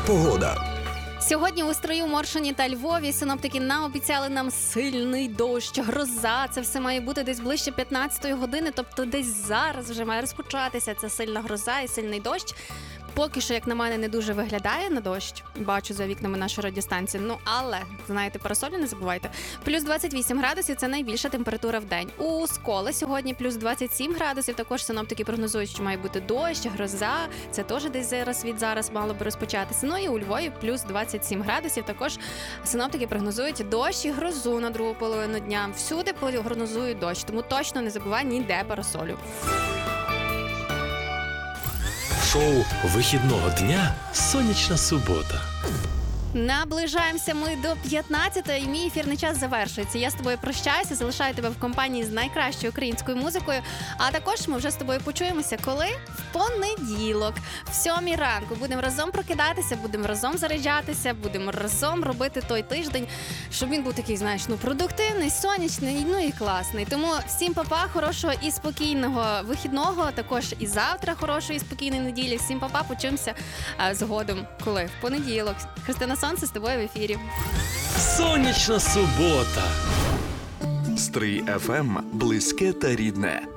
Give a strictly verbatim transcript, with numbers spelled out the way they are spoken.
Погода. Сьогодні у Стрию, Моршині та Львові синоптики наобіцяли нам сильний дощ, гроза. Це все має бути десь ближче п'ятнадцятої години, тобто десь зараз вже має розпочатися ця сильна гроза і сильний дощ. Поки що, як на мене, не дуже виглядає на дощ. Бачу за вікнами нашої радіостанції. Ну, але, знаєте, парасолі не забувайте. Плюс двадцять вісім градусів – це найбільша температура в день. У Сколі сьогодні плюс двадцять сім градусів. Також синоптики прогнозують, що має бути дощ, гроза. Це теж десь зараз від зараз мало би розпочатися. Ну і у Львові плюс двадцять сім градусів. Також синоптики прогнозують дощ і грозу на другу половину дня. Всюди прогнозують дощ, тому точно не забувай ніде парасолю. Шоу вихідного дня «Сонячна субота». Наближаємося ми до п'ятнадцятої, і мій ефірний час завершується. Я з тобою прощаюся, залишаю тебе в компанії з найкращою українською музикою. А також ми вже з тобою почуємося, коли? В понеділок, в сьомій ранку. Будемо разом прокидатися, будемо разом заряджатися, будемо разом робити той тиждень, щоб він був такий, знаєш, ну, продуктивний, сонячний, ну і класний. Тому всім па-па, хорошого і спокійного вихідного, також і завтра хорошої і спокійної неділі. Всім па-па, почуємося а, згодом. Коли? В понеділок. Христина Сонце з тобою в ефірі. «Сонячна субота». Стрий еф ем – близьке та рідне.